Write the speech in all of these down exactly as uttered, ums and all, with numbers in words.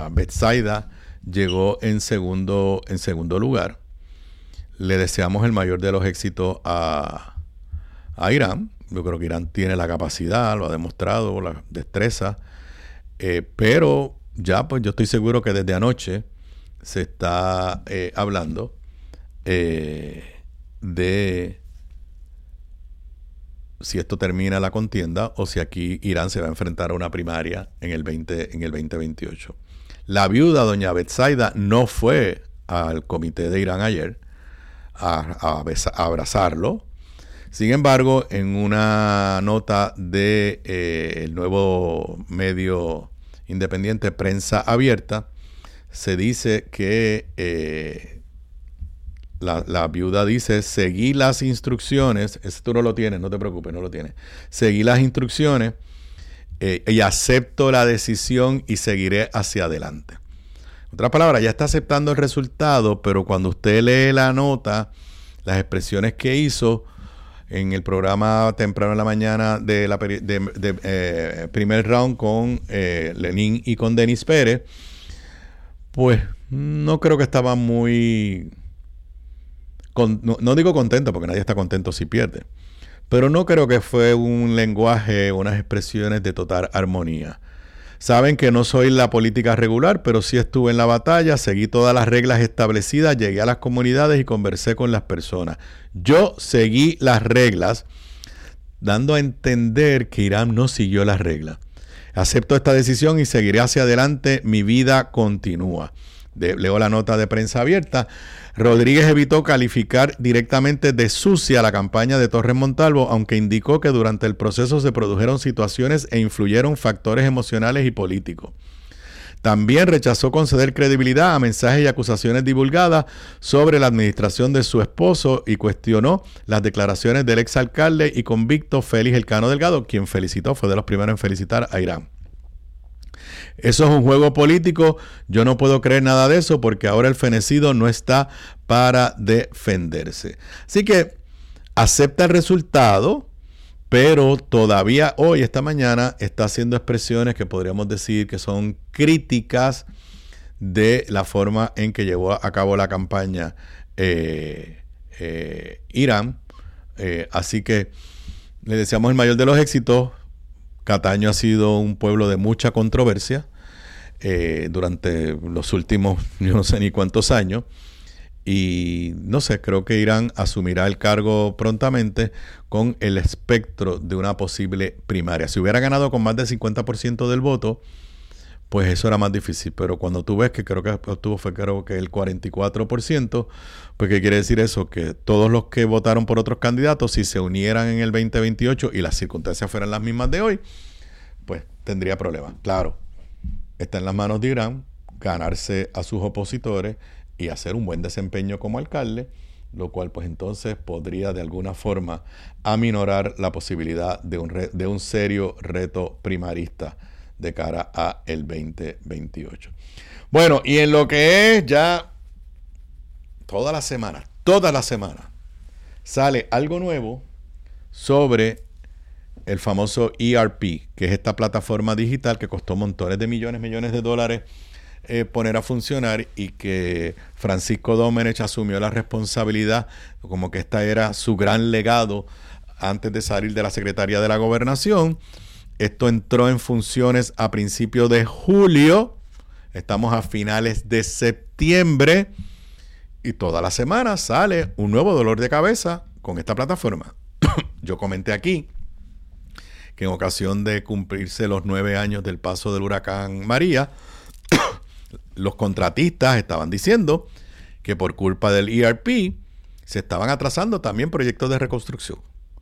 a Betsaida llegó en segundo, en segundo lugar. Le deseamos el mayor de los éxitos a, a Irán. Yo creo que Irán tiene la capacidad, lo ha demostrado, la destreza. Eh, pero ya pues yo estoy seguro que desde anoche se está eh, hablando eh, de si esto termina la contienda o si aquí Irán se va a enfrentar a una primaria en el, veinte, en el veinte veintiocho. La viuda, doña Betsaida, no fue al comité de Irán ayer a, a, besa, a abrazarlo. Sin embargo, en una nota de eh, el nuevo medio independiente Prensa Abierta, se dice que eh, la, la viuda dice, seguí las instrucciones, ese tú no lo tienes, no te preocupes, no lo tienes, seguí las instrucciones eh, y acepto la decisión y seguiré hacia adelante. En otras palabras, ya está aceptando el resultado, pero cuando usted lee la nota, las expresiones que hizo en el programa temprano en la mañana de la de, de, eh, primer round con eh, Lenín y con Denis Pérez, pues no creo que estaba muy... Con, no, no digo contento, porque nadie está contento si pierde, pero no creo que fue un lenguaje, unas expresiones de total armonía. Saben que no soy la política regular, pero sí estuve en la batalla, seguí todas las reglas establecidas, llegué a las comunidades y conversé con las personas. Yo seguí las reglas, dando a entender que Irán no siguió las reglas. Acepto esta decisión y seguiré hacia adelante, mi vida continúa. De, leo la nota de Prensa Abierta. Rodríguez evitó calificar directamente de sucia la campaña de Torres Montalvo, aunque indicó que durante el proceso se produjeron situaciones e influyeron factores emocionales y políticos. También rechazó conceder credibilidad a mensajes y acusaciones divulgadas sobre la administración de su esposo y cuestionó las declaraciones del exalcalde y convicto Félix Elcano Delgado, quien felicitó, fue de los primeros en felicitar a Irán. Eso es un juego político, yo no puedo creer nada de eso porque ahora el fenecido no está para defenderse. Así que acepta el resultado, pero todavía hoy, esta mañana, está haciendo expresiones que podríamos decir que son críticas de la forma en que llevó a cabo la campaña eh, eh, Irán. Eh, así que le deseamos el mayor de los éxitos. Cataño ha sido un pueblo de mucha controversia eh, durante los últimos, yo no sé ni cuántos años, y no sé, creo que Irán asumirá el cargo prontamente con el espectro de una posible primaria. Si hubiera ganado con más del cincuenta por ciento del voto, pues eso era más difícil, pero cuando tú ves que creo que obtuvo fue creo que el cuarenta y cuatro por ciento, pues ¿qué quiere decir eso? Que todos los que votaron por otros candidatos, si se unieran en el veinte veintiocho y las circunstancias fueran las mismas de hoy, pues tendría problemas. Claro, está en las manos de Irán ganarse a sus opositores y hacer un buen desempeño como alcalde, lo cual pues entonces podría de alguna forma aminorar la posibilidad de un, re- de un serio reto primarista de cara a el veinte veintiocho. Bueno, y en lo que es ya toda la semana, toda la semana, sale algo nuevo sobre el famoso E R P, que es esta plataforma digital que costó montones de millones, millones de dólares eh, poner a funcionar y que Francisco Domenech asumió la responsabilidad, como que esta era su gran legado antes de salir de la Secretaría de la Gobernación. Esto entró en funciones a principios de julio. Estamos a finales de septiembre. Y toda la semana sale un nuevo dolor de cabeza con esta plataforma. Yo comenté aquí que en ocasión de cumplirse los nueve años del paso del huracán María, los contratistas estaban diciendo que por culpa del E R P se estaban atrasando también proyectos de reconstrucción.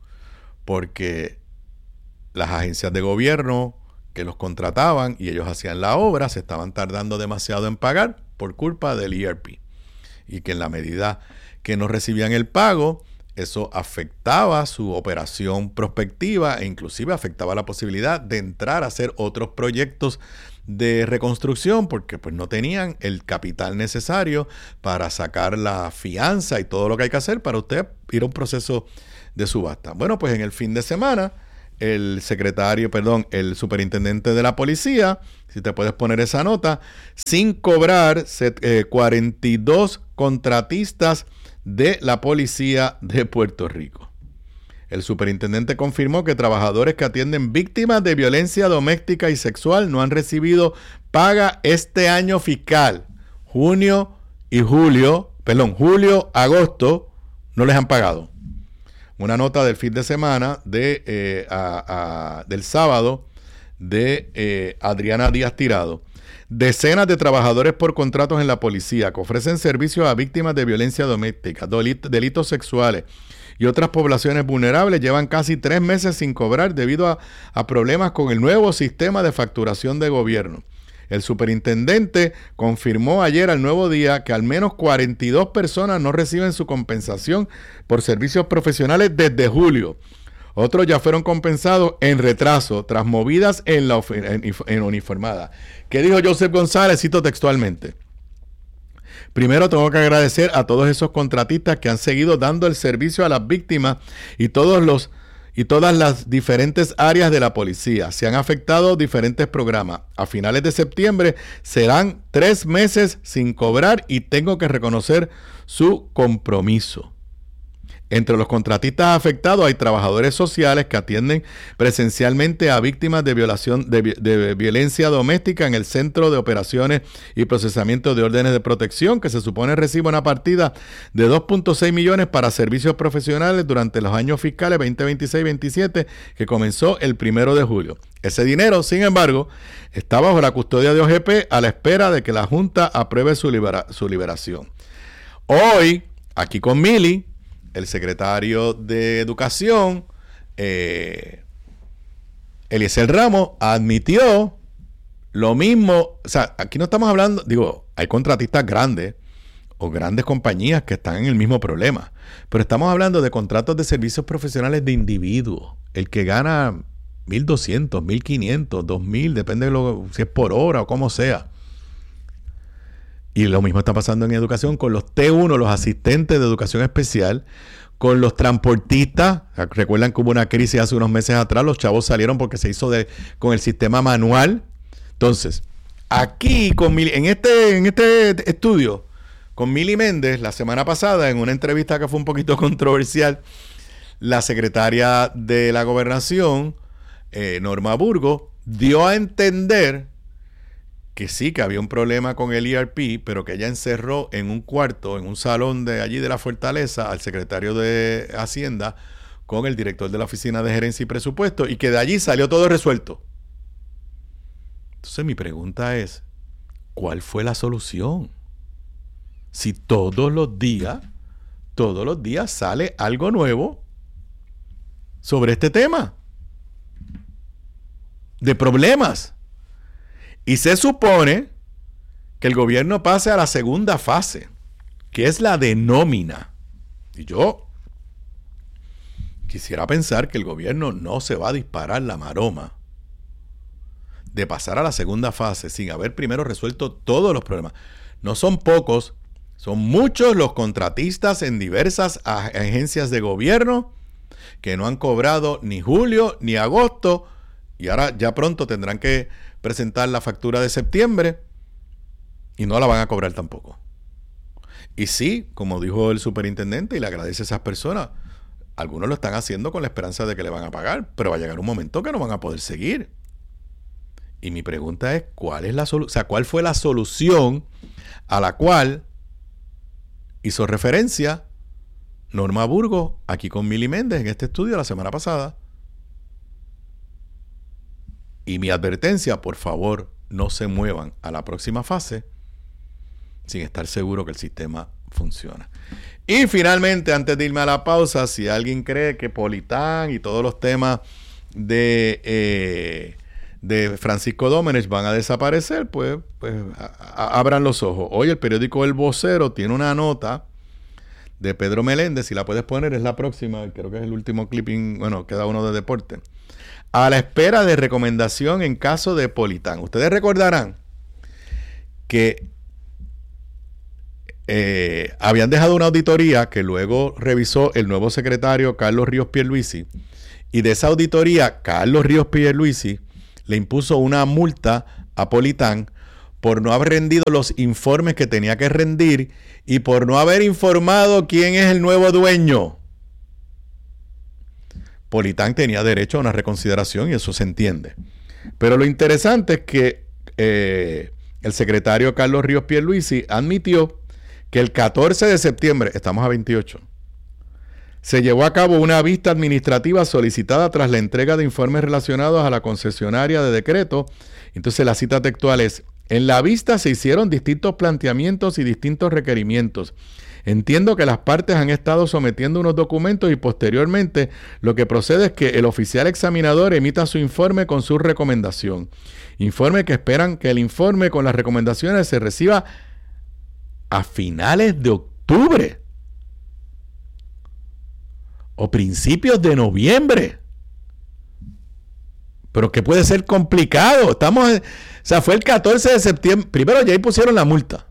Porque las agencias de gobierno que los contrataban y ellos hacían la obra se estaban tardando demasiado en pagar por culpa del E R P. Y que en la medida que no recibían el pago, eso afectaba su operación prospectiva e inclusive afectaba la posibilidad de entrar a hacer otros proyectos de reconstrucción porque pues no tenían el capital necesario para sacar la fianza y todo lo que hay que hacer para usted ir a un proceso de subasta. Bueno, pues en el fin de semana el secretario, perdón, el superintendente de la policía, si te puedes poner esa nota, sin cobrar eh, cuarenta y dos contratistas de la policía de Puerto Rico. El superintendente confirmó que trabajadores que atienden víctimas de violencia doméstica y sexual no han recibido paga este año fiscal. Junio y julio, perdón, julio, agosto, no les han pagado. Una nota del fin de semana de, eh, a, a, del sábado de eh, Adriana Díaz Tirado. Decenas de trabajadores por contratos en la policía que ofrecen servicios a víctimas de violencia doméstica, delitos sexuales y otras poblaciones vulnerables llevan casi tres meses sin cobrar debido a, a problemas con el nuevo sistema de facturación de gobierno. El superintendente confirmó ayer al Nuevo Día que al menos cuarenta y dos personas no reciben su compensación por servicios profesionales desde julio. Otros ya fueron compensados en retraso tras movidas en la en, en uniformada. ¿Qué dijo Joseph González? Cito textualmente. Primero tengo que agradecer a todos esos contratistas que han seguido dando el servicio a las víctimas y todos los y todas las diferentes áreas de la policía. Se han afectado diferentes programas. A finales de septiembre serán tres meses sin cobrar y tengo que reconocer su compromiso. Entre los contratistas afectados hay trabajadores sociales que atienden presencialmente a víctimas de violación de, de violencia doméstica en el Centro de Operaciones y Procesamiento de Órdenes de Protección, que se supone recibe una partida de dos punto seis millones para servicios profesionales durante los años fiscales veinte veintiséis veintisiete, que comenzó el primero de julio. Ese dinero, sin embargo, está bajo la custodia de O G P a la espera de que la Junta apruebe su, libera, su liberación. Hoy, aquí con Mili, el secretario de Educación, eh, Eliezer Ramos, admitió lo mismo. O sea, aquí no estamos hablando, digo, hay contratistas grandes o grandes compañías que están en el mismo problema, pero estamos hablando de contratos de servicios profesionales de individuos. El que gana mil doscientos, mil quinientos, dos mil, depende de lo, si es por hora o como sea. Y lo mismo está pasando en educación con los T uno, los asistentes de educación especial, con los transportistas. Recuerdan que hubo una crisis hace unos meses atrás, los chavos salieron porque se hizo de, con el sistema manual. Entonces, aquí, con Mili, en, este, en este estudio, con Mili Méndez, la semana pasada, en una entrevista que fue un poquito controversial, la secretaria de la Gobernación, eh, Norma Burgos, dio a entender que sí, que había un problema con el E R P, pero que ella encerró en un cuarto, en un salón de allí de la Fortaleza, al secretario de Hacienda con el director de la Oficina de Gerencia y Presupuesto, y que de allí salió todo resuelto. Entonces mi pregunta es, ¿cuál fue la solución? Si todos los días, todos los días sale algo nuevo sobre este tema de problemas. Y se supone que el gobierno pase a la segunda fase, que es la de nómina. Y yo quisiera pensar que el gobierno no se va a disparar la maroma de pasar a la segunda fase sin haber primero resuelto todos los problemas. No son pocos, son muchos los contratistas en diversas agencias de gobierno que no han cobrado ni julio ni agosto y ahora ya pronto tendrán que presentar la factura de septiembre y no la van a cobrar tampoco. Y sí, como dijo el superintendente, y le agradece a esas personas, algunos lo están haciendo con la esperanza de que le van a pagar, pero va a llegar un momento que no van a poder seguir. Y mi pregunta es, ¿cuál es la solución? O sea, ¿cuál fue la solución a la cual hizo referencia Norma Burgos aquí con Mili Méndez en este estudio la semana pasada? Y mi advertencia, por favor, no se muevan a la próxima fase sin estar seguro que el sistema funciona. Y finalmente, antes de irme a la pausa, si alguien cree que Politán y todos los temas de, eh, de Francisco Domenech van a desaparecer, pues, pues a, a, abran los ojos. Hoy el periódico El Vocero tiene una nota de Pedro Meléndez, si la puedes poner, es la próxima, creo que es el último clipping, bueno, queda uno de deporte. A la espera de recomendación en caso de Politán. Ustedes recordarán que eh, habían dejado una auditoría que luego revisó el nuevo secretario Carlos Ríos Pierluisi Y de esa auditoría, Carlos Ríos Pierluisi le impuso una multa a Politán por no haber rendido los informes que tenía que rendir y por no haber informado quién es el nuevo dueño. Politán tenía derecho a una reconsideración y eso se entiende. Pero lo interesante es que eh, el secretario Carlos Ríos Pierluisi admitió que el catorce de septiembre, estamos a veintiocho, se llevó a cabo una vista administrativa solicitada tras la entrega de informes relacionados a la concesionaria de decreto. Entonces la cita textual es: en la vista se hicieron distintos planteamientos y distintos requerimientos. Entiendo que las partes han estado sometiendo unos documentos y posteriormente lo que procede es que el oficial examinador emita su informe con su recomendación. Informe que esperan que el informe con las recomendaciones se reciba a finales de octubre o principios de noviembre. Pero que puede ser complicado. Estamos en, o sea, fue el catorce de septiembre. Primero ya ahí pusieron la multa.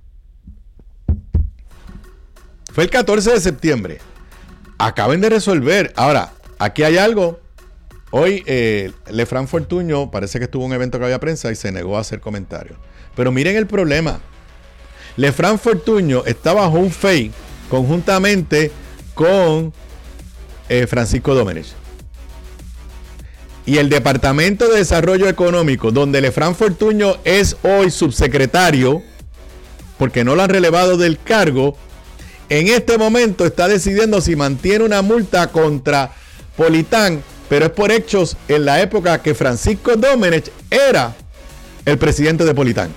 Fue el catorce de septiembre. Acaben de resolver. Ahora, aquí hay algo. Hoy eh, Lefranc Fortuño parece que estuvo en un evento que había prensa y se negó a hacer comentarios. Pero miren el problema. Lefranc Fortuño está bajo un F E I conjuntamente con eh, Francisco Domenech. Y el Departamento de Desarrollo Económico, donde Lefranc Fortuño es hoy subsecretario, porque no lo han relevado del cargo, en este momento está decidiendo si mantiene una multa contra Politán, pero es por hechos en la época que Francisco Domenech era el presidente de Politán.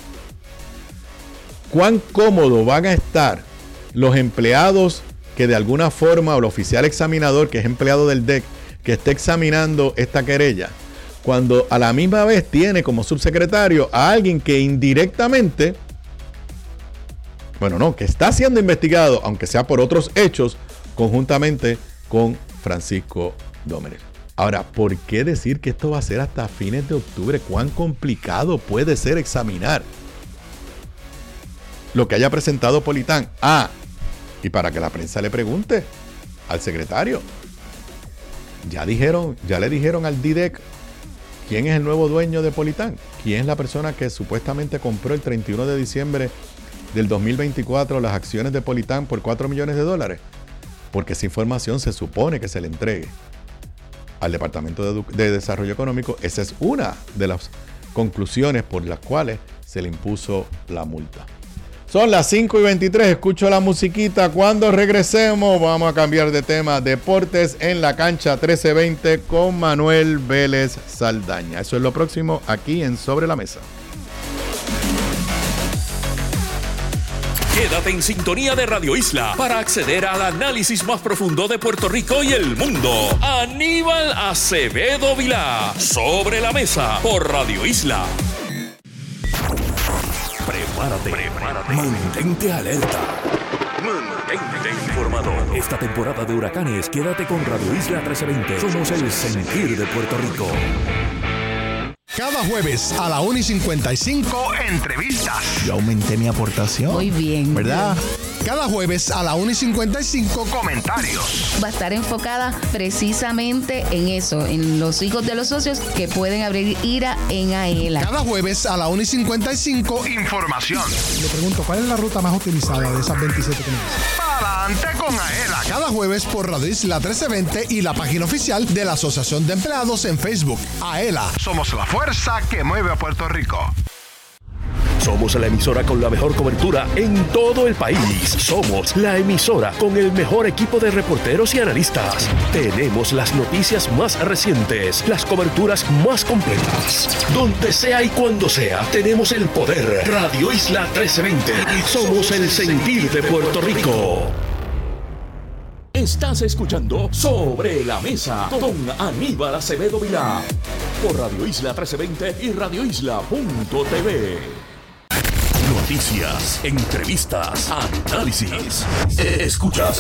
¿Cuán cómodo van a estar los empleados que de alguna forma, o el oficial examinador que es empleado del D E C, que esté examinando esta querella, cuando a la misma vez tiene como subsecretario a alguien que indirectamente, bueno, no, que está siendo investigado, aunque sea por otros hechos, conjuntamente con Francisco Domenech? Ahora, ¿por qué decir que esto va a ser hasta fines de octubre? ¿Cuán complicado puede ser examinar lo que haya presentado Politán? Ah, y para que la prensa le pregunte al secretario, ya dijeron, ya le dijeron al D I D E C quién es el nuevo dueño de Politán, quién es la persona que supuestamente compró el treinta y uno de diciembre del dos mil veinticuatro las acciones de Politán por cuatro millones de dólares, porque esa información se supone que se le entregue al Departamento de, de Desarrollo Económico. Esa es una de las conclusiones por las cuales se le impuso la multa. Son las cinco y veintitrés, escucho la musiquita. Cuando regresemos vamos a cambiar de tema. Deportes en la cancha trece veinte con Manuel Vélez Saldaña. Eso es lo próximo aquí en Sobre la Mesa. Quédate en sintonía de Radio Isla para acceder al análisis más profundo de Puerto Rico y el mundo. Aníbal Acevedo Vilá, Sobre la Mesa, por Radio Isla. Prepárate, prepárate. Mantente alerta. Mantente informado. Esta temporada de huracanes, quédate con Radio Isla trece veinte. Somos el sentir de Puerto Rico. Cada jueves a la una y cincuenta y cinco, entrevistas. Yo aumenté mi aportación. Muy bien. ¿Verdad? Cada jueves a la una y cincuenta y cinco, comentarios. Va a estar enfocada precisamente en eso, en los hijos de los socios que pueden abrir IRA en AELA. Cada jueves a la una y cincuenta y cinco, información. Le pregunto, ¿cuál es la ruta más utilizada de esas veintisiete que me dicen? Adelante con AELA. Cada jueves por Radio Isla trece veinte y la página oficial de la Asociación de Empleados en Facebook. AELA. Somos la fuerza que mueve a Puerto Rico. Somos la emisora con la mejor cobertura en todo el país. Somos la emisora con el mejor equipo de reporteros y analistas. Tenemos las noticias más recientes, las coberturas más completas. Donde sea y cuando sea, tenemos el poder. Radio Isla trece veinte. Somos el sentir de Puerto Rico. Estás escuchando Sobre la Mesa con Aníbal Acevedo Vilá por Radio Isla trece veinte y radio isla punto t v. Noticias, entrevistas, análisis. Escuchas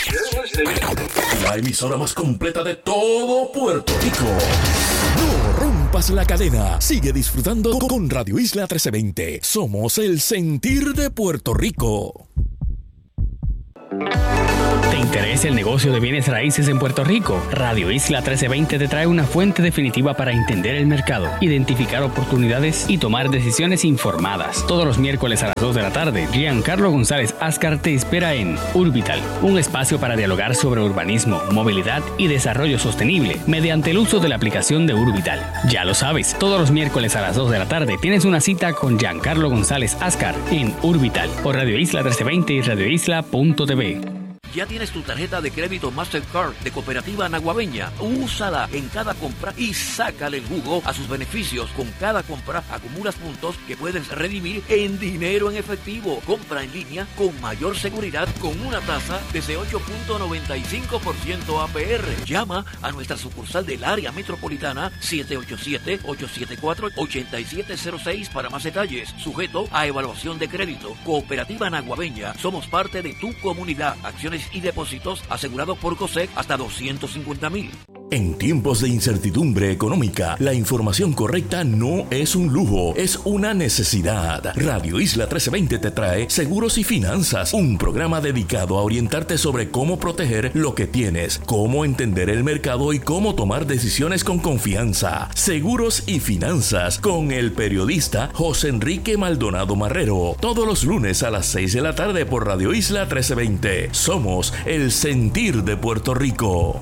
la emisora más completa de todo Puerto Rico. No rompas la cadena. Sigue disfrutando con Radio Isla trece veinte. Somos el sentir de Puerto Rico. ¿Te interesa es el negocio de bienes raíces en Puerto Rico? Radio Isla trece veinte te trae una fuente definitiva para entender el mercado, identificar oportunidades y tomar decisiones informadas. Todos los miércoles a las dos de la tarde, Giancarlo González Ascar te espera en Urbital, un espacio para dialogar sobre urbanismo, movilidad y desarrollo sostenible mediante el uso de la aplicación de Urbital. Ya lo sabes, todos los miércoles a las dos de la tarde tienes una cita con Giancarlo González Ascar en Urbital por Radio Isla trece veinte y radio isla punto t v. ¿Ya tienes tu tarjeta de crédito Mastercard de Cooperativa Naguabeña? Úsala en cada compra y sácale el jugo a sus beneficios. Con cada compra acumulas puntos que puedes redimir en dinero en efectivo. Compra en línea con mayor seguridad con una tasa desde ocho punto noventa y cinco por ciento A P R. Llama a nuestra sucursal del área metropolitana siete ocho siete, ocho siete cuatro, ocho siete cero seis para más detalles. Sujeto a evaluación de crédito. Cooperativa Naguabeña. Somos parte de tu comunidad. Acciones y depósitos asegurados por COSEC hasta doscientos cincuenta mil. En tiempos de incertidumbre económica, la información correcta no es un lujo, es una necesidad. Radio Isla trece veinte te trae Seguros y Finanzas, un programa dedicado a orientarte sobre cómo proteger lo que tienes, cómo entender el mercado y cómo tomar decisiones con confianza. Seguros y Finanzas con el periodista José Enrique Maldonado Marrero, todos los lunes a las seis de la tarde por Radio Isla trece veinte. Somos el sentir de Puerto Rico.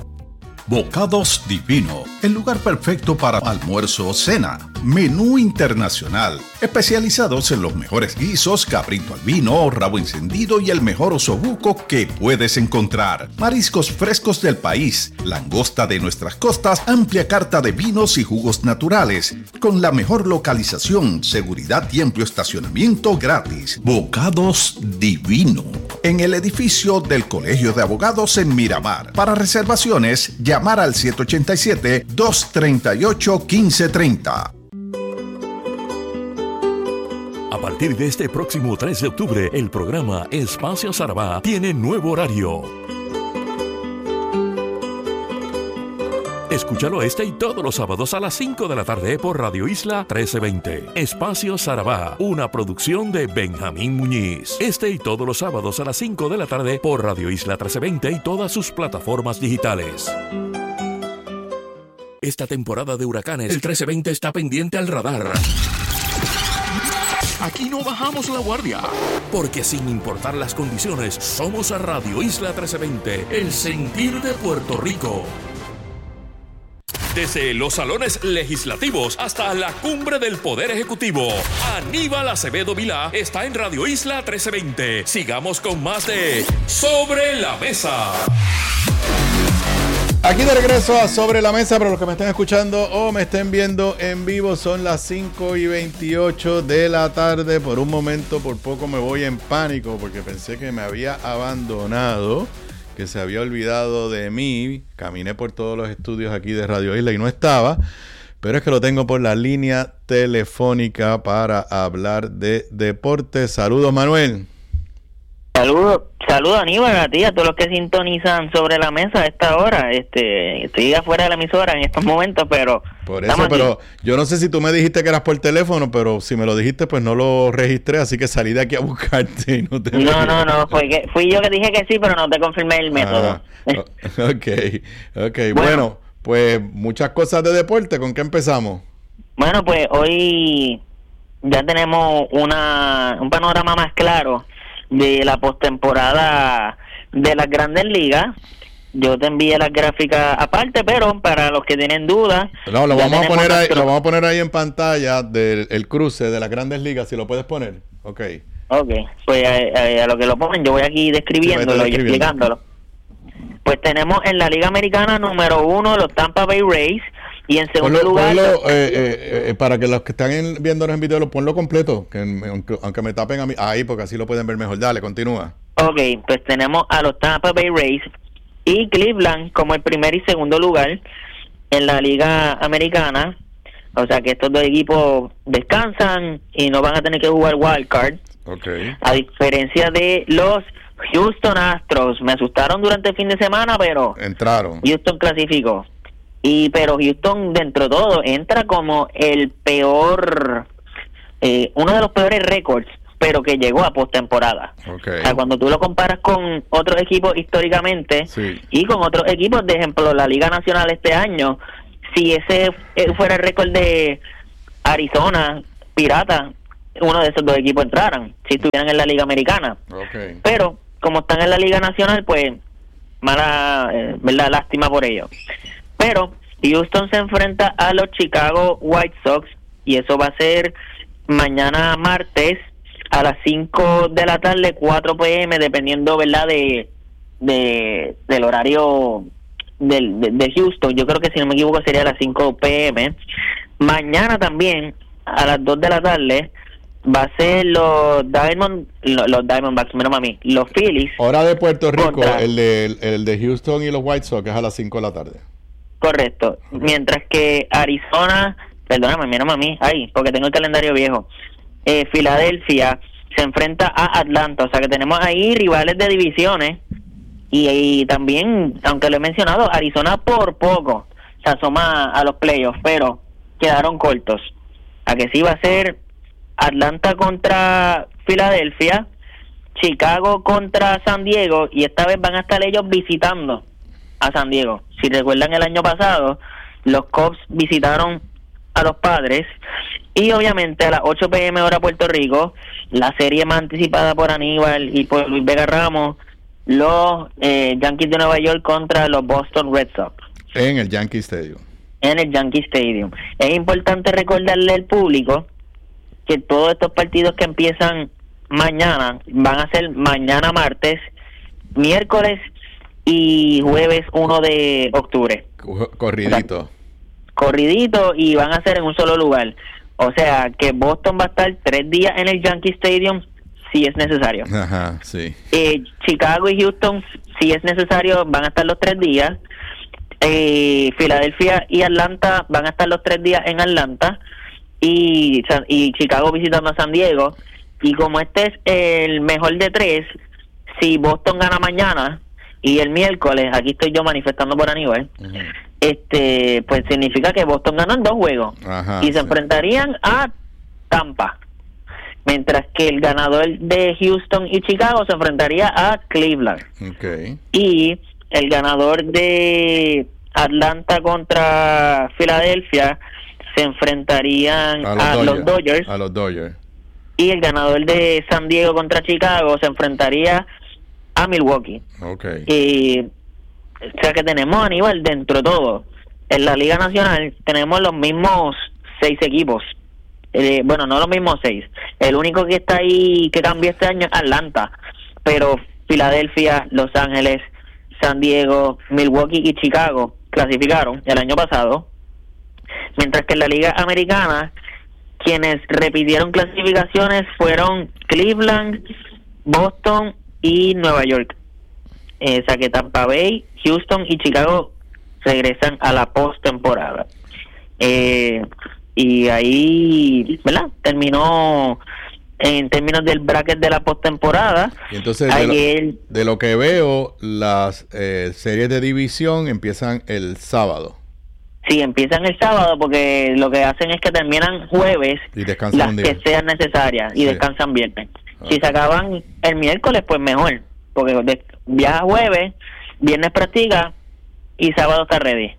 Bocados Divino, el lugar perfecto para almuerzo o cena. Menú internacional, especializados en los mejores guisos, cabrito al vino, rabo encendido y el mejor osobuco que puedes encontrar. Mariscos frescos del país, langosta de nuestras costas, amplia carta de vinos y jugos naturales, con la mejor localización, seguridad y amplio estacionamiento gratis. Bocados Divino, en el edificio del Colegio de Abogados en Miramar. Para reservaciones, llamar al siete ocho siete, dos tres ocho, uno cinco tres cero. A partir de este próximo tres de octubre, el programa Espacio Sarabá tiene nuevo horario. Escúchalo este y todos los sábados a las cinco de la tarde por Radio Isla trece veinte. Espacio Sarabá, una producción de Benjamín Muñiz. Este y todos los sábados a las cinco de la tarde por Radio Isla trece veinte y todas sus plataformas digitales. Esta temporada de huracanes, el trece veinte está pendiente al radar. Aquí no bajamos la guardia, porque sin importar las condiciones, somos a Radio Isla trece veinte, el sentir de Puerto Rico. Desde los salones legislativos hasta la cumbre del Poder Ejecutivo, Aníbal Acevedo Vilá está en Radio Isla trece veinte. Sigamos con más de Sobre la Mesa. Aquí de regreso a Sobre la Mesa, para los que me estén escuchando o me estén viendo en vivo, son las cinco y veintiocho de la tarde. Por un momento, por poco me voy en pánico porque pensé que me había abandonado, que se había olvidado de mí. Caminé por todos los estudios aquí de Radio Isla y no estaba, pero es que lo tengo por la línea telefónica para hablar de deporte. Saludos, Manuel. Saludos, saludos Aníbal, a ti, a todos los que sintonizan Sobre la Mesa a esta hora. Este, estoy afuera de la emisora en estos momentos, pero... Por eso, pero yo no sé si tú me dijiste que eras por teléfono, pero si me lo dijiste, pues no lo registré, así que salí de aquí a buscarte y no te... No, no, no, fue que, fui yo que dije que sí, pero no te confirmé el método. Ah, ok, ok, bueno, bueno, pues muchas cosas de deporte, ¿con qué empezamos? Bueno, pues hoy ya tenemos una un panorama más claro de la postemporada de las Grandes Ligas. Yo te envié las gráficas aparte, pero para los que tienen dudas, no, lo vamos a poner ahí, lo vamos a poner ahí en pantalla del el cruce de las Grandes Ligas, si lo puedes poner. Okay. Okay, pues a, a, a lo que lo ponen, yo voy aquí describiéndolo sí, y explicándolo. Pues tenemos en la Liga Americana número uno los Tampa Bay Rays. Y en segundo ponlo, lugar... Ponlo, eh, eh, eh, para que los que están en, viéndonos en video, lo ponlo completo, que aunque, aunque me tapen a mí, ahí, porque así lo pueden ver mejor. Dale, continúa. Ok, pues tenemos a los Tampa Bay Rays y Cleveland como el primer y segundo lugar en la Liga Americana. O sea que estos dos equipos descansan y no van a tener que jugar wild card. Okay. A diferencia de los Houston Astros. Me asustaron durante el fin de semana, pero... entraron. Houston clasificó. Y pero Houston, dentro de todo, entra como el peor, eh, uno de los peores récords pero que llegó a postemporada. Okay. O sea, cuando tú lo comparas con otros equipos históricamente sí. y con otros equipos, de ejemplo, la Liga Nacional este año, si ese fuera el récord de Arizona, Pirata, uno de esos dos equipos entraran, si estuvieran en la Liga Americana. Okay. Pero, como están en la Liga Nacional, pues, mala, eh, verdad, lástima por ello. Pero Houston se enfrenta a los Chicago White Sox, y eso va a ser mañana martes a las cinco de la tarde, cuatro p m, dependiendo, verdad, de, de del horario del, de, de Houston. Yo creo que, si no me equivoco, sería a las cinco p m. Mañana también a las dos de la tarde va a ser los Diamond los, los Diamondbacks, mira mami, los Phillies. Hora de Puerto Rico, contra, el de el, el de Houston y los White Sox es a las cinco de la tarde. Correcto. Okay. Mientras que Arizona, perdóname, mira mami, ahí, porque tengo el calendario viejo. Eh, Filadelfia se enfrenta a Atlanta, o sea que tenemos ahí rivales de divisiones, y, y también, aunque lo he mencionado, Arizona por poco se asoma a los playoffs, pero quedaron cortos. A que sí va a ser Atlanta contra Filadelfia, Chicago contra San Diego, y esta vez van a estar ellos visitando a San Diego. Si recuerdan, el año pasado los Cubs visitaron a los Padres, y obviamente a las ocho p m hora Puerto Rico, la serie más anticipada por Aníbal y por Luis Vega Ramos, los eh, Yankees de Nueva York contra los Boston Red Sox. En el Yankee Stadium. En el Yankee Stadium. Es importante recordarle al público que todos estos partidos que empiezan mañana van a ser mañana martes, miércoles y jueves uno de octubre. Corridito. O sea, corridito, y van a ser en un solo lugar. O sea que Boston va a estar tres días en el Yankee Stadium si es necesario. Ajá, sí. Eh, Chicago y Houston, si es necesario, van a estar los tres días. Eh, Filadelfia y Atlanta van a estar los tres días en Atlanta, y, y Chicago visitando a San Diego. Y como este es el mejor de tres, si Boston gana mañana y el miércoles, aquí estoy yo manifestando por Aníbal, uh-huh. este pues significa que Boston ganó en dos juegos. Ajá, y se sí. enfrentarían a Tampa, mientras que el ganador de Houston y Chicago se enfrentaría a Cleveland. Okay. Y el ganador de Atlanta contra Filadelfia se enfrentarían a los, a Dodgers, los Dodgers. A los Dodgers. Y el ganador de San Diego contra Chicago se enfrentaría a Milwaukee. Okay. Y, o sea que tenemos, Aníbal, dentro de todo, en la Liga Nacional tenemos los mismos seis equipos. Eh, bueno, no los mismos seis. El único que está ahí que cambió este año es Atlanta, pero Filadelfia, Los Ángeles, San Diego, Milwaukee y Chicago clasificaron el año pasado, mientras que en la Liga Americana quienes repitieron clasificaciones fueron Cleveland, Boston y Nueva York. Eh, o sea que Tampa Bay, Houston y Chicago regresan a la postemporada. Eh, y ahí, ¿verdad? Terminó en términos del bracket de la postemporada. Y entonces, ayer, de, lo, de lo que veo, las eh, series de división empiezan el sábado. Sí, empiezan el sábado, porque lo que hacen es que terminan jueves y descansan las un día. que sean necesarias, y sí. descansan viernes. Okay. Si se acaban el miércoles, pues mejor, porque de, viaja jueves, viernes practica y sábado está ready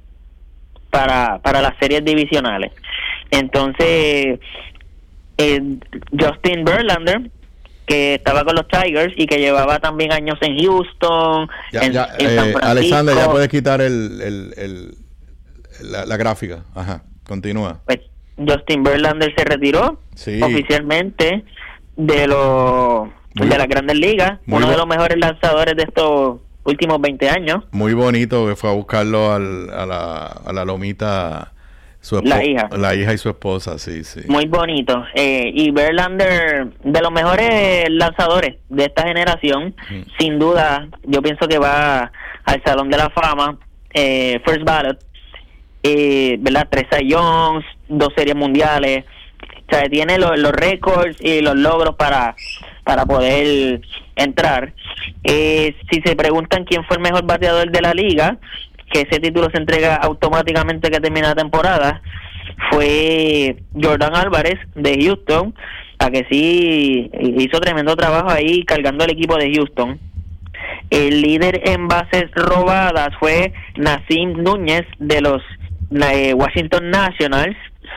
para, para las series divisionales. Entonces, eh, Justin Verlander, que estaba con los Tigers y que llevaba también años en Houston, ya, en, ya, en eh, San Francisco. Alexander, ya puedes quitar el, el, el, la, la gráfica. Ajá, continúa. Pues Justin Verlander se retiró sí. oficialmente de los muy, de las Grandes Ligas, uno bo- de los mejores lanzadores de estos últimos veinte años. Muy bonito que fue a buscarlo al, a, la, a la lomita. Su esp- la hija la hija y su esposa, sí, sí. Muy bonito. Eh, y Verlander, de los mejores lanzadores de esta generación, mm. sin duda, yo pienso que va al Salón de la Fama, eh, First Ballot, eh, ¿verdad? Tres Cy Youngs, dos series mundiales, o sea, tiene los, los récords y los logros para, para poder entrar. Eh, si se preguntan quién fue el mejor bateador de la liga, que ese título se entrega automáticamente que termina la temporada, fue Jordan Álvarez de Houston, a que sí hizo tremendo trabajo ahí cargando el equipo de Houston. El líder en bases robadas fue Nasim Núñez de los eh, Washington Nationals.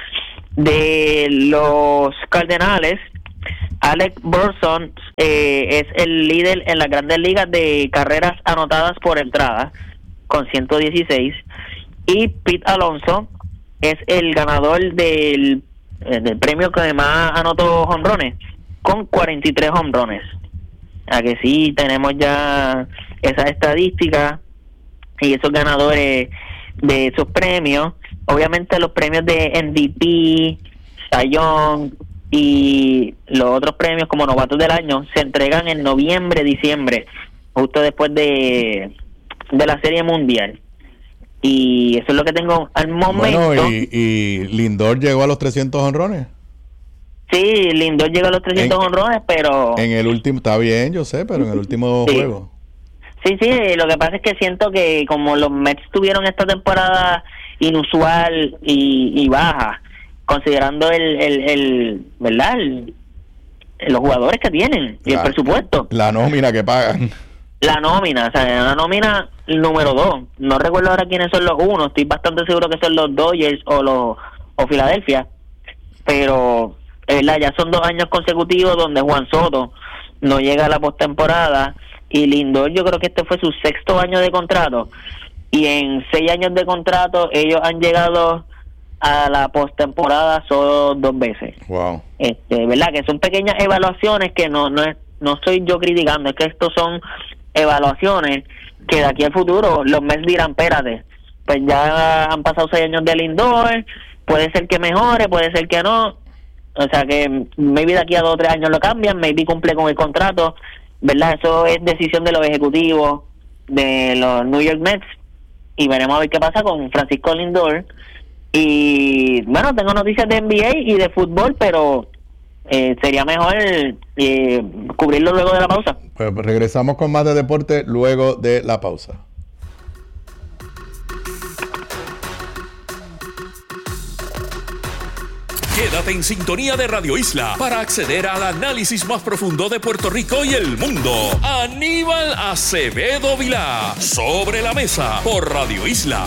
De los Cardenales, Alec Burson eh, es el líder en las Grandes Ligas de carreras anotadas por entrada con ciento dieciséis, y Pete Alonso es el ganador del, eh, del premio que más anotó jonrones con cuarenta y tres jonrones. A que sí tenemos ya esas estadísticas y esos ganadores de esos premios. Obviamente los premios de M V P, Cy Young y los otros premios como novatos del año se entregan en noviembre, diciembre, justo después de, de la Serie Mundial. Y eso es lo que tengo al momento. Bueno, y, y Lindor llegó a los trescientos honrones. Sí, Lindor llegó a los trescientos honrones, pero... En el último, está bien, yo sé, pero en el último sí. juego. Sí, sí, lo que pasa es que siento que como los Mets tuvieron esta temporada inusual y, y baja, considerando el, el, el ¿verdad? El, los jugadores que tienen y la, el presupuesto. La nómina que pagan. La nómina, o sea, la nómina número dos. No recuerdo ahora quiénes son los unos, estoy bastante seguro que son los Dodgers o los o Filadelfia, pero ¿verdad? Ya son dos años consecutivos donde Juan Soto no llega a la postemporada y Lindor yo creo que este fue su sexto año de contrato. Y en seis años de contrato ellos han llegado a la postemporada solo dos veces. Wow. Este, ¿verdad? Que son pequeñas evaluaciones que no no es, no estoy yo criticando, es que estos son evaluaciones que de aquí al futuro los Mets dirán, espérate, pues ya han pasado seis años de Lindor, puede ser que mejore, puede ser que no. O sea que maybe de aquí a dos o tres años lo cambian, maybe cumple con el contrato, ¿verdad? Eso es decisión de los ejecutivos de los New York Mets. Y veremos a ver qué pasa con Francisco Lindor. Y bueno, tengo noticias de N B A y de fútbol, pero eh, sería mejor eh, cubrirlo luego de la pausa. Pues regresamos con más de deporte luego de la pausa. Quédate en sintonía de Radio Isla para acceder al análisis más profundo de Puerto Rico y el mundo. Aníbal Acevedo Vilá, Sobre la Mesa, por Radio Isla.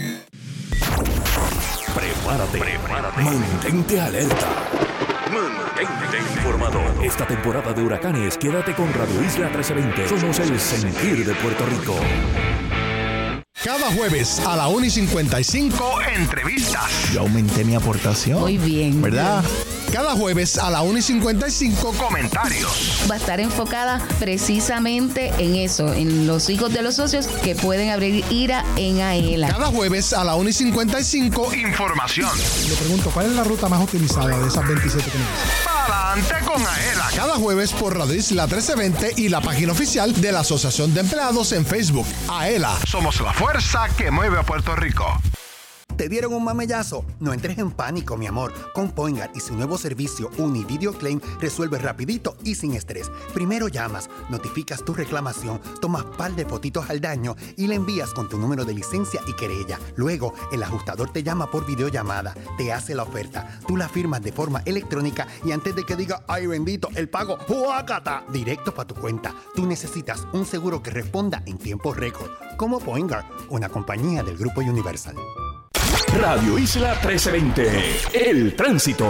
Prepárate, prepárate. Mantente alerta. Mantente informado. Esta temporada de huracanes, quédate con Radio Isla trece veinte. Somos el sentir de Puerto Rico. Cada jueves a la una y cincuenta y cinco, entrevistas. Yo aumenté mi aportación. Muy bien. ¿Verdad? Cada jueves a la una y cincuenta y cinco, comentarios. Va a estar enfocada precisamente en eso, en los hijos de los socios que pueden abrir IRA en AELA. Cada jueves a la una y cincuenta y cinco, información. Le pregunto, ¿cuál es la ruta más utilizada de esas veintisiete que me dicen? Pa'lante con AELA. Cada jueves por Radio Isla trece veinte y la página oficial de la Asociación de Empleados en Facebook. AELA, somos la fuerza que mueve a Puerto Rico. ¿Te dieron un mamellazo? No entres en pánico, mi amor. Con Poingar y su nuevo servicio Univideo Claim resuelves rapidito y sin estrés. Primero llamas, notificas tu reclamación, tomas par de fotitos al daño y le envías con tu número de licencia y querella. Luego, el ajustador te llama por videollamada, te hace la oferta, tú la firmas de forma electrónica y antes de que diga, ¡ay bendito! El pago, ¡huácata! Directo para tu cuenta. Tú necesitas un seguro que responda en tiempo récord. Como Poingar, una compañía del Grupo Universal. Radio Isla trece veinte, el tránsito.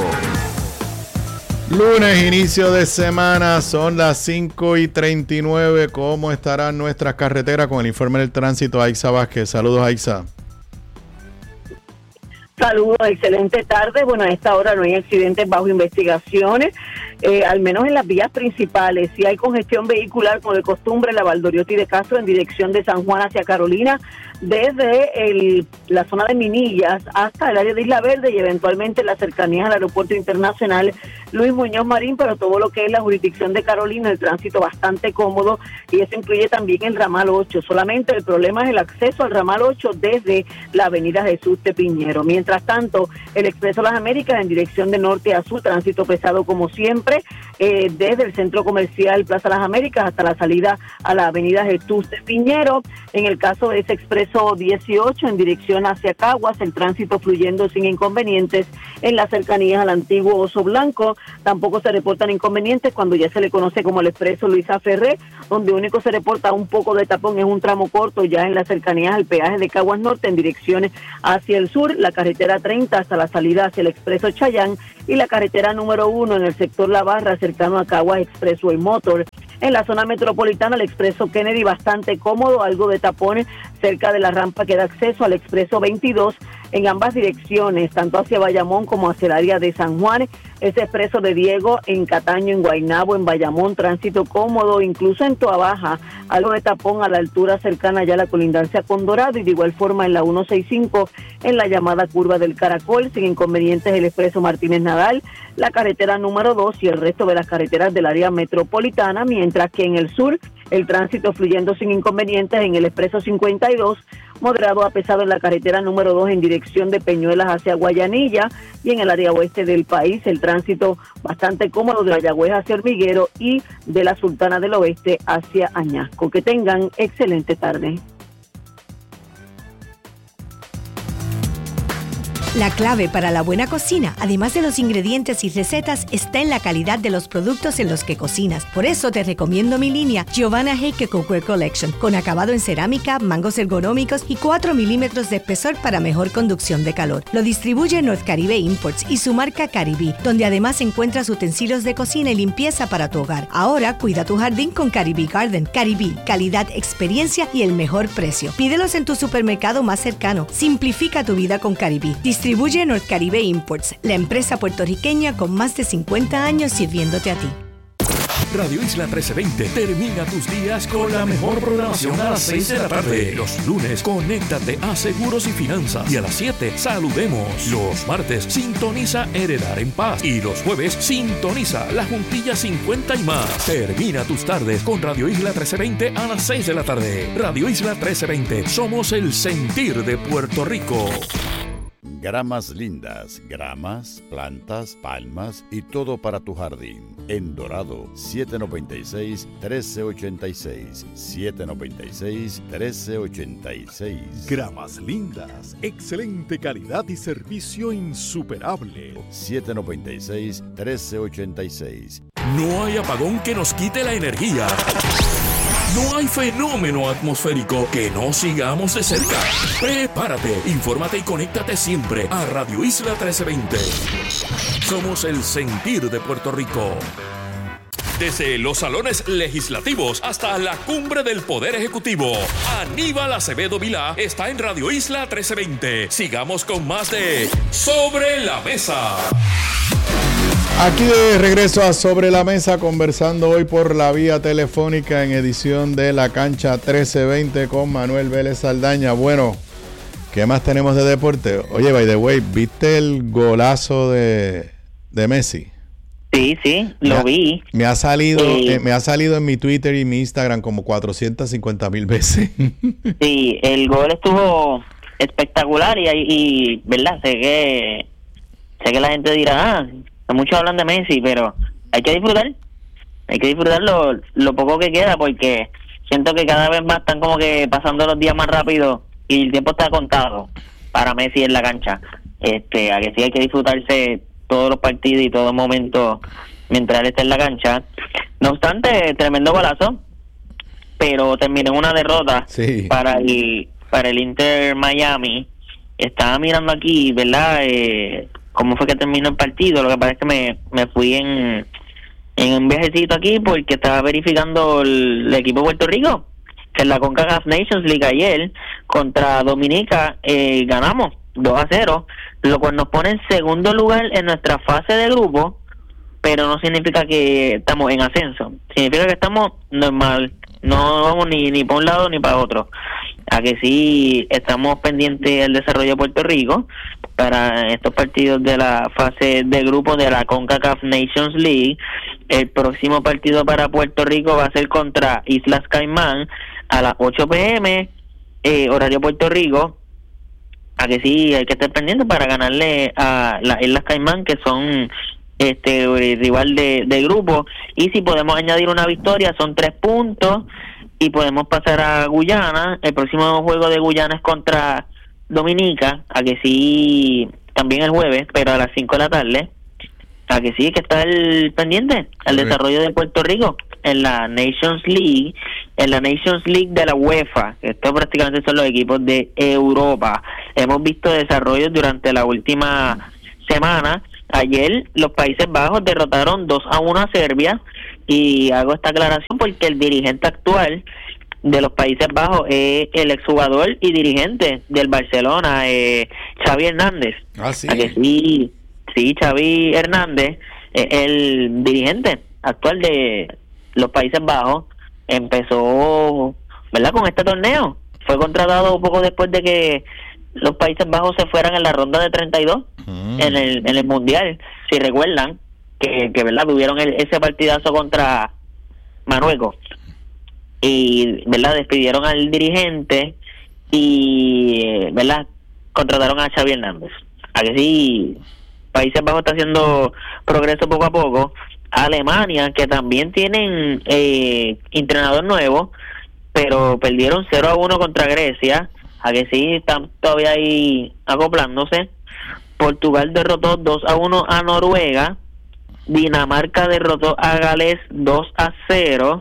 Lunes, inicio de semana, son las cinco y treinta y nueve. ¿Cómo estarán nuestras carreteras? Con el informe del tránsito, Aixa Vázquez. Saludos, Aixa. Saludos, excelente tarde. Bueno, a esta hora no hay accidentes bajo investigaciones, eh, al menos en las vías principales. Si hay congestión vehicular, como de costumbre, la Valdoriotti de Castro en dirección de San Juan hacia Carolina, desde el, la zona de Minillas hasta el área de Isla Verde y eventualmente las cercanías al aeropuerto internacional Luis Muñoz Marín, pero todo lo que es la jurisdicción de Carolina, el tránsito bastante cómodo, y eso incluye también el ramal ocho. Solamente el problema es el acceso al ramal ocho desde la avenida Jesús de Piñero. Mientras tanto, el Expreso Las Américas en dirección de norte a sur, tránsito pesado como siempre, eh, desde el centro comercial Plaza Las Américas hasta la salida a la avenida Jesús de Piñero. En el caso de ese Expreso dieciocho en dirección hacia Caguas, el tránsito fluyendo sin inconvenientes en las cercanías al antiguo Oso Blanco, tampoco se reportan inconvenientes cuando ya se le conoce como el expreso Luisa Ferré, donde único se reporta un poco de tapón, es un tramo corto ya en las cercanías al peaje de Caguas Norte en direcciones hacia el sur, la carretera treinta hasta la salida hacia el expreso Chayán y la carretera número uno en el sector La Barra cercano a Caguas Expressway Motor. En la zona metropolitana, el expreso Kennedy bastante cómodo, algo de tapones cerca de la rampa que da acceso al expreso veintidós en ambas direcciones, tanto hacia Bayamón como hacia el área de San Juan. Ese expreso de Diego en Cataño, en Guaynabo, en Bayamón, tránsito cómodo, incluso en Toa Baja, algo de tapón a la altura cercana ya a la colindancia con Dorado y de igual forma en la ciento sesenta y cinco en la llamada curva del Caracol, sin inconvenientes el expreso Martínez Nadal, la carretera número dos y el resto de las carreteras del área metropolitana, mientras que en el sur el tránsito fluyendo sin inconvenientes en el expreso cincuenta y dos, moderado a pesado en la carretera número dos en dirección de Peñuelas hacia Guayanilla y en el área oeste del país el tránsito bastante cómodo de Mayagüez hacia Hormiguero y de la Sultana del Oeste hacia Añasco. Que tengan excelente tarde. La clave para la buena cocina, además de los ingredientes y recetas, está en la calidad de los productos en los que cocinas. Por eso te recomiendo mi línea Giovanna Heike Cookware Collection, con acabado en cerámica, mangos ergonómicos y cuatro milímetros de espesor para mejor conducción de calor. Lo distribuye North Caribe Imports y su marca Caribí, donde además encuentras utensilios de cocina y limpieza para tu hogar. Ahora cuida tu jardín con Caribí Garden. Caribí, calidad, experiencia y el mejor precio. Pídelos en tu supermercado más cercano. Simplifica tu vida con Caribí. Distribuye North Caribe Imports, la empresa puertorriqueña con más de cincuenta años sirviéndote a ti. Radio Isla trece veinte termina tus días con la mejor programación a las seis de la tarde. Los lunes, conéctate a Seguros y Finanzas. Y a las siete, saludemos. Los martes, sintoniza Heredar en Paz. Y los jueves, sintoniza La Juntilla cincuenta y más. Termina tus tardes con Radio Isla trece veinte a las seis de la tarde. Radio Isla trece veinte, somos el sentir de Puerto Rico. Gramas lindas, gramas, plantas, palmas y todo para tu jardín. En Dorado, siete noventa y seis, trece ochenta y seis. siete noventa y seis, trece ochenta y seis. Gramas lindas, excelente calidad y servicio insuperable. siete noventa y seis, trece ochenta y seis. No hay apagón que nos quite la energía. No hay fenómeno atmosférico que no sigamos de cerca. Prepárate, infórmate y conéctate siempre a Radio Isla trece veinte. Somos el sentir de Puerto Rico. Desde los salones legislativos hasta la cumbre del Poder Ejecutivo, Aníbal Acevedo Vilá está en Radio Isla trece veinte. Sigamos con más de Sobre la Mesa. Aquí de regreso a Sobre la Mesa, conversando hoy por la vía telefónica en edición de La Cancha trece veinte con Manuel Vélez Saldaña. Bueno, ¿qué más tenemos de deporte? Oye, by the way, ¿viste el golazo de, de Messi? Sí, sí, lo me ha, vi. Me ha salido eh, eh, me ha salido en mi Twitter y mi Instagram como cuatrocientas cincuenta mil veces. Sí, el gol estuvo espectacular y, y verdad, sé que sé que la gente dirá, ah, muchos hablan de Messi, pero hay que disfrutar, hay que disfrutar lo, lo poco que queda, porque siento que cada vez más están como que pasando los días más rápido y el tiempo está contado para Messi en la cancha. Este, a que sí hay que disfrutarse todos los partidos y todo momento mientras él está en la cancha. No obstante, tremendo golazo, pero terminó en una derrota sí. para el para el Inter Miami. Estaba mirando aquí, ¿verdad? Eh, cómo fue que terminó el partido. Lo que pasa es que me, me fui en, en un viajecito aquí porque estaba verificando el, el equipo de Puerto Rico, que en la CONCACAF Nations League ayer contra Dominica eh, ganamos dos a cero, lo cual nos pone en segundo lugar en nuestra fase de grupo, pero no significa que estamos en ascenso, significa que estamos normal, no vamos ni, ni para un lado ni para otro. A que sí estamos pendientes del desarrollo de Puerto Rico para estos partidos de la fase de grupo de la CONCACAF Nations League. El próximo partido para Puerto Rico va a ser contra Islas Caimán a las ocho p.m. eh, horario Puerto Rico. A que sí hay que estar pendiente para ganarle a las Islas Caimán, que son este rival de, de grupo, y si podemos añadir una victoria son tres puntos y podemos pasar a Guyana. El próximo juego de Guyana es contra Dominica, a que sí también el jueves, pero a las cinco de la tarde. a que sí, que está el pendiente al sí. desarrollo de Puerto Rico en la Nations League, en la Nations League de la UEFA. Estos prácticamente son los equipos de Europa. Hemos visto desarrollos durante la última semana. Ayer los Países Bajos derrotaron dos a uno a Serbia, y hago esta aclaración porque el dirigente actual de los Países Bajos es el exjugador y dirigente del Barcelona, eh, Xavi Hernández. Ah, sí. ¿A que sí? Sí, Xavi Hernández, eh, el dirigente actual de los Países Bajos, empezó, ¿verdad?, con este torneo. Fue contratado poco después de que los Países Bajos se fueran en la ronda de treinta y dos mm. en el en el Mundial. Si recuerdan que, que ¿verdad?, tuvieron el, ese partidazo contra Marruecos. Y, ¿verdad?, despidieron al dirigente y, ¿verdad?, contrataron a Xavi Hernández. ¿A que sí? Países Bajos está haciendo progreso poco a poco. Alemania, que también tienen eh, entrenador nuevo, pero perdieron cero a uno contra Grecia. A que sí, están todavía ahí acoplándose. Portugal derrotó dos a uno a Noruega. Dinamarca derrotó a Gales dos a cero.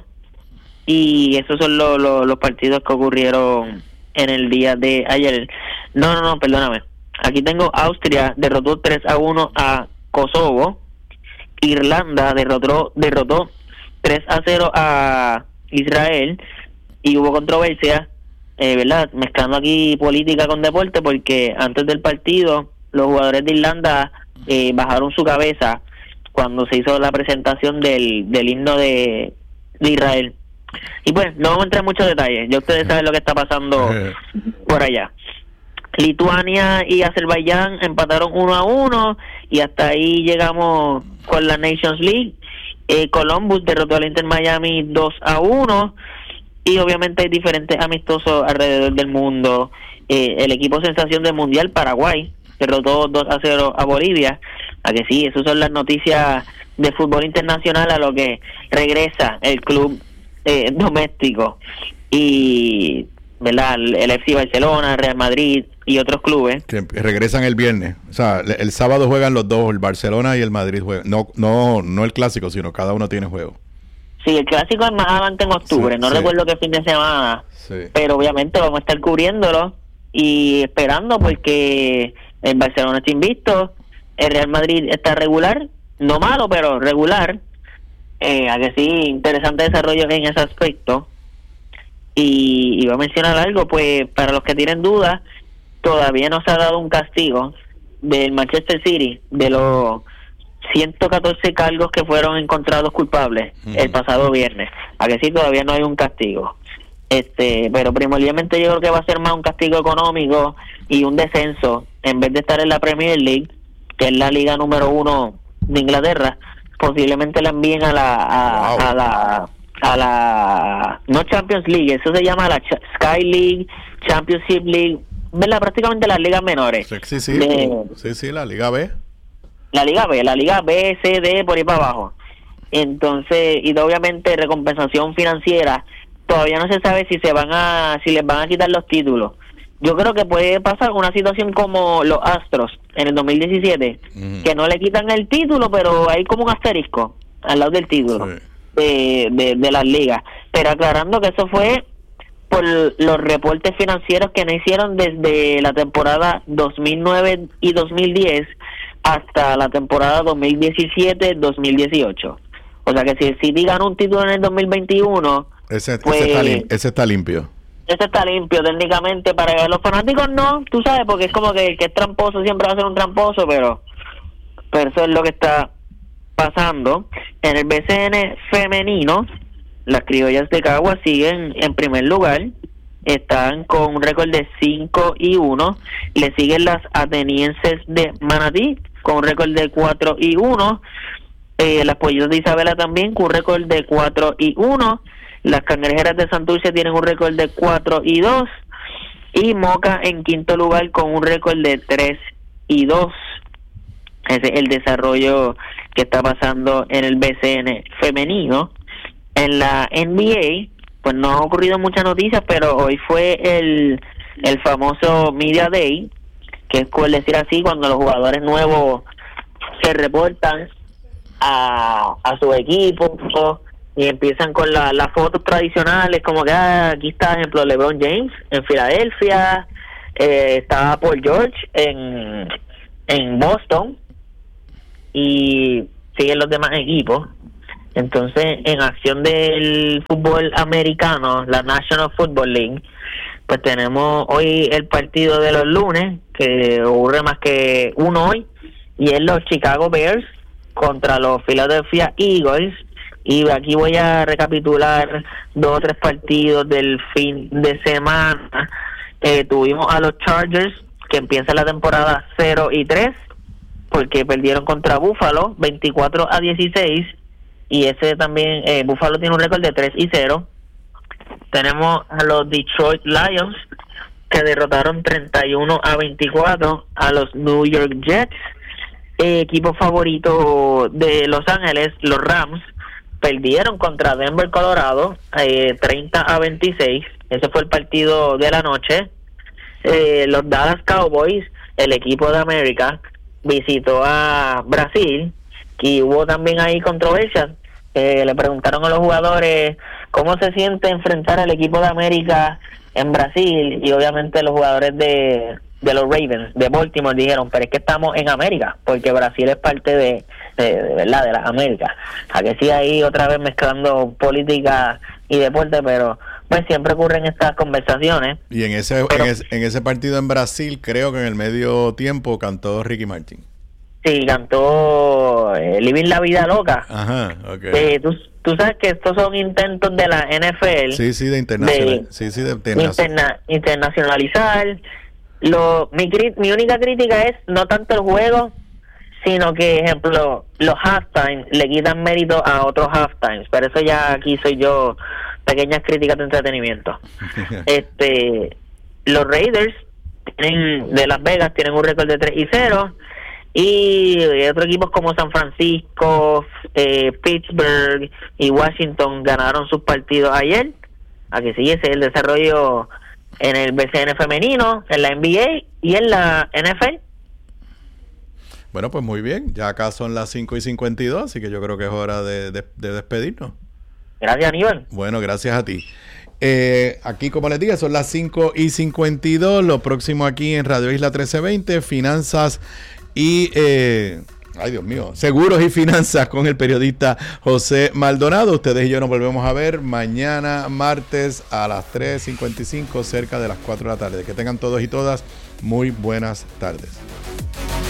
Y esos son lo, lo, los partidos que ocurrieron en el día de ayer. No, no, no, perdóname. Aquí tengo Austria, derrotó tres a uno a Kosovo. Irlanda derrotó derrotó tres a cero a Israel. Y hubo controversia, eh, ¿verdad?, mezclando aquí política con deporte, porque antes del partido los jugadores de Irlanda eh, bajaron su cabeza cuando se hizo la presentación del, del himno de, de Israel. Y pues, no vamos a entrar en muchos detalles, ya ustedes saben lo que está pasando por allá. Lituania y Azerbaiyán empataron uno a uno, y hasta ahí llegamos con la Nations League. eh, Columbus derrotó al Inter Miami dos a uno, y obviamente hay diferentes amistosos alrededor del mundo. eh, el equipo sensación del Mundial, Paraguay, derrotó dos a cero a Bolivia. A que sí, esas son las noticias de fútbol internacional, a lo que regresa el club eh, doméstico. Y, ¿verdad?, el, el F C Barcelona, Real Madrid y otros clubes que regresan el viernes. O sea, el, el sábado juegan los dos, el Barcelona y el Madrid juegan. No, no, no el clásico, sino cada uno tiene juego. Sí, el clásico es más adelante en octubre, sí, no sí. recuerdo qué fin de semana, sí. pero obviamente vamos a estar cubriéndolo y esperando, porque el Barcelona está invicto, el Real Madrid está regular, no malo, pero regular. Eh, a que sí, interesante desarrollo en ese aspecto. Y iba a mencionar algo, pues, para los que tienen dudas, todavía no se ha dado un castigo del Manchester City de los ciento catorce cargos que fueron encontrados culpables uh-huh. el pasado viernes. A que sí, todavía no hay un castigo. Este, pero primordialmente yo creo que va a ser más un castigo económico y un descenso, en vez de estar en la Premier League, que es la liga número uno de Inglaterra. Posiblemente la envíen a la a, wow. a la a la no Champions League, eso se llama la Ch- Sky League, Championship League, ¿verdad? Prácticamente las ligas menores. Sí, sí, de, sí, sí, la Liga B. La Liga B, la Liga B, C, D, por ahí para abajo. Entonces, y obviamente recompensación financiera, todavía no se sabe si se van a si les van a quitar los títulos. Yo creo que puede pasar una situación como los Astros en el dos mil diecisiete, uh-huh. que no le quitan el título, pero hay como un asterisco al lado del título sí. de, de, de las ligas. Pero aclarando que eso fue por los reportes financieros que no hicieron desde la temporada dos mil nueve y dos mil diez hasta la temporada dos mil diecisiete dos mil dieciocho. O sea que si el City ganó un título en el dos mil veintiuno, ese, pues, ese, está, lim- ese está limpio. Ese está limpio técnicamente. Para los fanáticos no, tú sabes, porque es como que el que es tramposo siempre va a ser un tramposo, pero, pero eso es lo que está pasando. En el B C N femenino, las criollas de Cagua siguen en primer lugar, están con un récord de cinco y uno, le siguen las atenienses de Manatí con un récord de cuatro y uno, eh, las pollitas de Isabela también con un récord de cuatro y uno, las cangrejeras de Santurce tienen un récord de cuatro y dos, y Moca en quinto lugar con un récord de tres y dos. Ese es el desarrollo que está pasando en el B C N femenino. En la N B A, pues no ha ocurrido muchas noticias, pero hoy fue el, el famoso Media Day, que es por decir así, cuando los jugadores nuevos se reportan a, a su equipo y empiezan con la, las fotos tradicionales, como que ah, aquí está, por ejemplo, LeBron James en Filadelfia, eh, está Paul George en, en Boston, y siguen los demás equipos. Entonces, en acción del fútbol americano, la National Football League, pues tenemos hoy el partido de los lunes, que ocurre más que uno hoy, y es los Chicago Bears contra los Philadelphia Eagles. Y aquí voy a recapitular dos o tres partidos del fin de semana. Eh, tuvimos a los Chargers, que empieza la temporada cero y tres, porque perdieron contra Buffalo veinticuatro a dieciséis, y ese también, eh, Buffalo tiene un récord de tres y cero. Tenemos a los Detroit Lions, que derrotaron treinta y uno a veinticuatro a los New York Jets. Eh, equipo favorito de Los Ángeles, los Rams, perdieron contra Denver, Colorado, eh, treinta a veintiséis. Ese fue el partido de la noche. Eh, los Dallas Cowboys, el equipo de América, visitó a Brasil, y hubo también ahí controversias. Eh, le preguntaron a los jugadores cómo se siente enfrentar al equipo de América en Brasil, y obviamente los jugadores de, de los Ravens de Baltimore dijeron, pero es que estamos en América, porque Brasil es parte de, de, de verdad, de las Américas. A que sí, ahí otra vez mezclando política y deporte, pero pues siempre ocurren estas conversaciones. Y en ese, pero, en ese en ese partido en Brasil, creo que en el medio tiempo cantó Ricky Martin. Sí, cantó eh, Living la Vida Loca. Ajá, ok. Eh, tú, tú sabes que estos son intentos de la N F L. Sí, sí, de internacional, de, sí, sí, de internacional. Interna, internacionalizar. Lo, mi, mi única crítica es no tanto el juego, sino que, ejemplo, los halftime le quitan mérito a otros halftimes. Pero eso ya aquí soy yo, pequeñas críticas de entretenimiento. este Los Raiders tienen, de Las Vegas tienen un récord de tres y cero. Y otros equipos como San Francisco, eh, Pittsburgh y Washington ganaron sus partidos ayer. Aquí sigue ese el desarrollo en el B C N femenino, en la N B A y en la N F L. Bueno, pues muy bien. Ya acá son las cinco y cincuenta y dos, así que yo creo que es hora de, de, de despedirnos. Gracias, Aníbal. Bueno, gracias a ti. Eh, aquí, como les dije, son las cinco y cincuenta y dos. Lo próximo aquí en Radio Isla trece veinte, Finanzas y, eh, ay Dios mío, Seguros y Finanzas con el periodista José Maldonado. Ustedes y yo nos volvemos a ver mañana martes a las tres cincuenta y cinco, cerca de las cuatro de la tarde. Que tengan todos y todas muy buenas tardes.